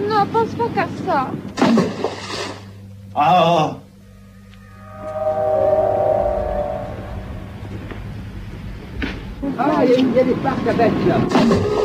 no, posso caçar. Ah! Ah, ieri parca vecchia!